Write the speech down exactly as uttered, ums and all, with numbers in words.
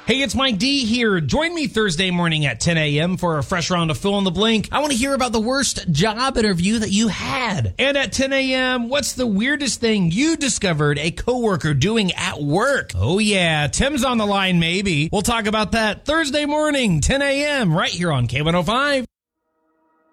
Hey, it's Mike D here. Join me Thursday morning at ten a.m. for a fresh round of Fill in the Blank. I want to hear about the worst job interview that you had. And at ten a.m., what's the weirdest thing you discovered a coworker doing at work? Oh yeah, Tim's on the line maybe. We'll talk about that Thursday morning, ten a.m. right here on K one oh five.